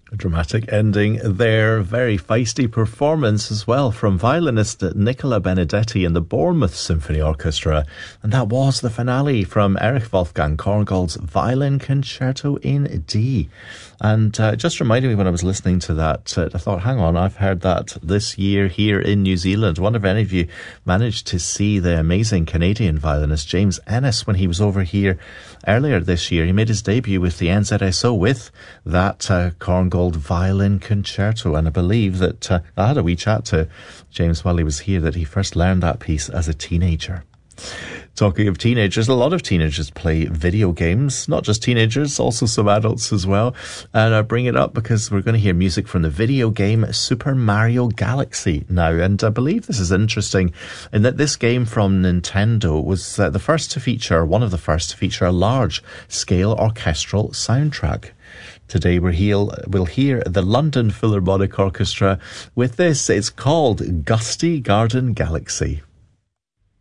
A dramatic ending there, very feisty performance as well from violinist Nicola Benedetti and the Bournemouth Symphony Orchestra, and that was the finale from Erich Wolfgang Korngold's Violin Concerto in D. And just reminded me when I was listening to that, I thought, hang on, I've heard that this year here in New Zealand. I wonder if any of you managed to see the amazing Canadian violinist James Ennis when he was over here earlier this year. He made his debut with the NZSO with that Korngold Violin Concerto, and I believe that I had a wee chat to James while he was here that he first learned that piece as a teenager. Talking of teenagers, a lot of teenagers play video games, not just teenagers, also some adults as well. And I bring it up because we're going to hear music from the video game Super Mario Galaxy now. And I believe this is interesting in that this game from Nintendo was the first to feature, one of the first to feature a large-scale orchestral soundtrack. Today we'll hear the London Philharmonic Orchestra with this. It's called Gusty Garden Galaxy.